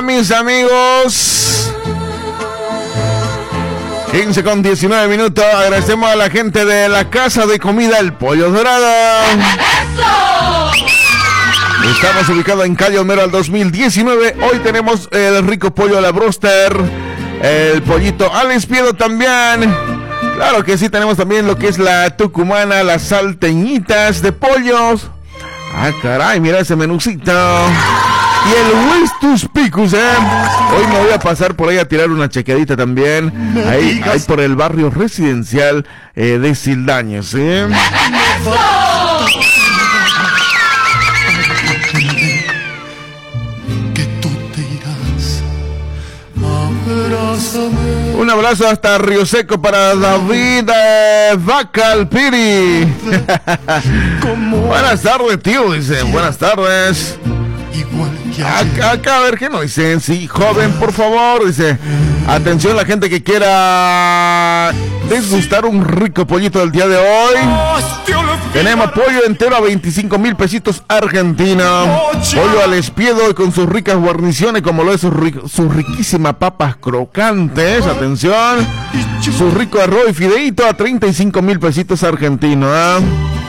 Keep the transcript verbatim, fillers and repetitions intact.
Mis amigos, quince con diecinueve minutos. Agradecemos a la gente de la casa de comida El Pollo Dorado. Estamos ubicados en calle Homero al dos mil diecinueve. Hoy tenemos el rico pollo a la broster, el pollito al espiedo también. Claro que sí, tenemos también lo que es la tucumana, las salteñitas de pollos. Ah, caray, mira ese menucito. Y el Whistus Picus, ¿eh? Hoy me voy a pasar por ahí a tirar una chequeadita también. Ahí, ahí por el barrio residencial eh, de Sildaños, ¿eh? Que tú te irás, abrázame. Un abrazo hasta Río Seco para David eh, Bacalpiri. Buenas tardes, tío, dice. Buenas tardes. Igual que Acá, acá, a ver, ¿qué nos dicen? Sí, joven, por favor, dice. Atención, la gente que quiera desgustar un rico pollito del día de hoy. Tenemos pollo entero a veinticinco mil pesitos argentinos. Pollo al espiedo y con sus ricas guarniciones, como lo es sus, ri sus riquísimas papas crocantes. Atención. Su rico arroz y fideíto a treinta y cinco mil pesitos argentinos, ¿eh?